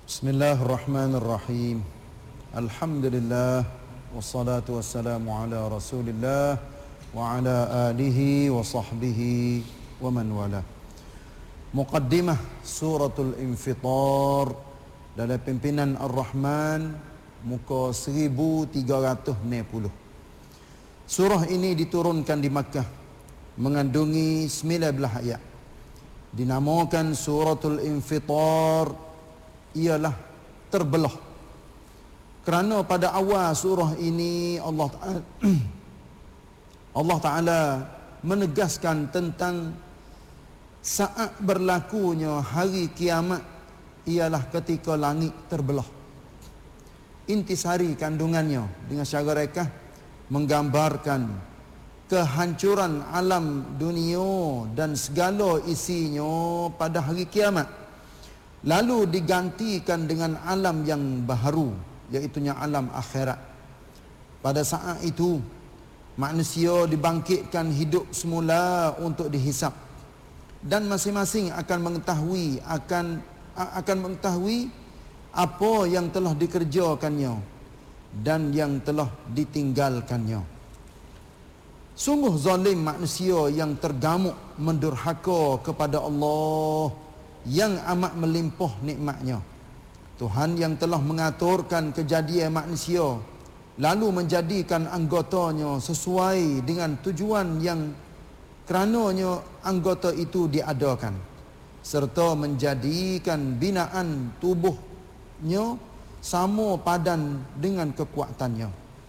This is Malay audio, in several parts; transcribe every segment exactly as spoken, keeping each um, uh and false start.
Bismillahirrahmanirrahim. Alhamdulillah wassalatu wassalamu ala Rasulillah wa ala alihi wa sahbihi wa man wala. Muqaddimah suratul Infitar dalam pimpinan Ar-Rahman, muka seribu tiga ratus enam puluh. Surah ini diturunkan di Makkah, mengandungi sembilan belas ayat. Dinamakan suratul Infitar, ialah terbelah. Kerana pada awal surah ini Allah Ta'ala, Allah Ta'ala menegaskan tentang saat berlakunya hari kiamat ialah ketika langit terbelah. Intisari kandungannya dengan syara rekah menggambarkan kehancuran alam dunia dan segala isinya pada hari kiamat, lalu digantikan dengan alam yang baharu, iaitunya alam akhirat. Pada saat itu manusia dibangkitkan hidup semula untuk dihisap, dan masing-masing akan mengetahui akan akan mengetahui apa yang telah dikerjakannya dan yang telah ditinggalkannya. Sungguh zalim manusia yang tergamuk mendurhaka kepada Allah yang amat melimpah nikmatnya. Tuhan yang telah mengaturkan kejadian manusia lalu menjadikan anggotanya sesuai dengan tujuan yang kerananya anggota itu diadakan, serta menjadikan binaan tubuhnya sama padan dengan kekuatannya.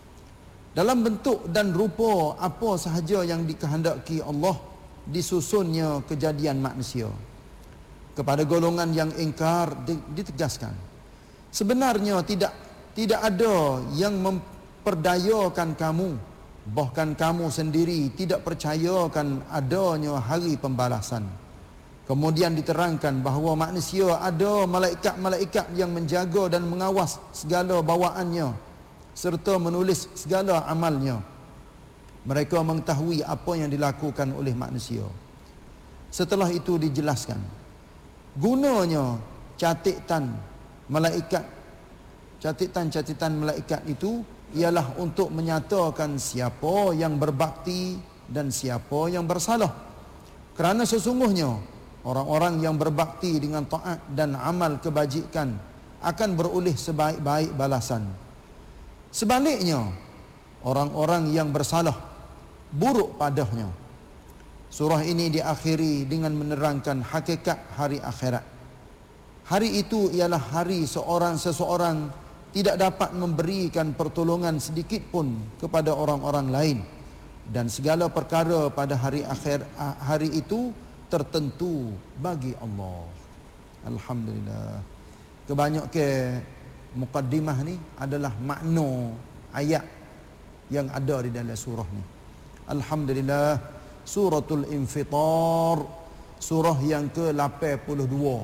Dalam bentuk dan rupa apa sahaja yang dikehendaki Allah disusunnya kejadian manusia. Kepada golongan yang ingkar ditegaskan, sebenarnya tidak tidak ada yang memperdayakan kamu, bahkan kamu sendiri tidak percayakan adanya hari pembalasan. Kemudian diterangkan bahawa manusia ada malaikat-malaikat yang menjaga dan mengawas segala bawaannya serta menulis segala amalnya. Mereka mengetahui apa yang dilakukan oleh manusia. Setelah itu dijelaskan gunanya catatan malaikat. Catatan-catatan malaikat itu ialah untuk menyatakan siapa yang berbakti dan siapa yang bersalah. Kerana sesungguhnya orang-orang yang berbakti dengan taat dan amal kebajikan akan beroleh sebaik-baik balasan. Sebaliknya, orang-orang yang bersalah buruk padanya. Surah ini diakhiri dengan menerangkan hakikat hari akhirat. Hari itu ialah hari seorang seseorang tidak dapat memberikan pertolongan sedikit pun kepada orang-orang lain, dan segala perkara pada hari akhir hari itu tertentu bagi Allah. Alhamdulillah. Kebanyakan muqaddimah ni adalah makna ayat yang ada di dalam surah ni. Alhamdulillah. Suratul Infitar, surah yang ke lapan puluh dua,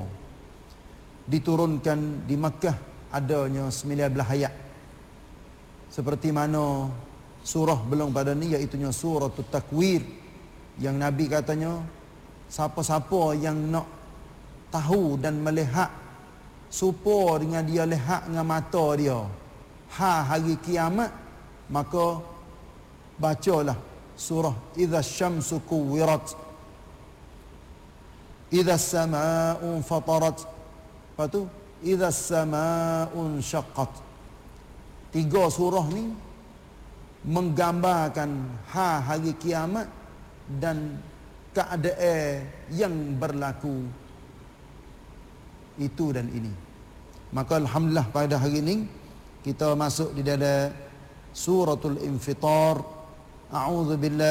diturunkan di Makkah, adanya sembilan belas ayat. Seperti mana surah belum pada ni, iaitunya suratul Takwir, yang Nabi katanya siapa-siapa yang nak tahu dan melihat supo dengan dia lihat dengan mata dia ha hari kiamat, maka bacalah surah Idza Syamsu Kuwirat, Idza Samaa'u Fatarat, lepas tu Idza Samaa'u Syaqqat. Tiga surah ni menggambarkan ha hari kiamat dan keadaan yang berlaku itu dan ini. Maka alhamdulillah pada hari ini kita masuk di dalam suratul Infitar. A'udzu billahi